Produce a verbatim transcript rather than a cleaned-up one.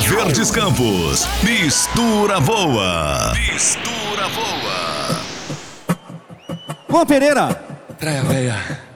Verdes Campos, mistura boa. Mistura boa. Juan Pereira. Praia Véia.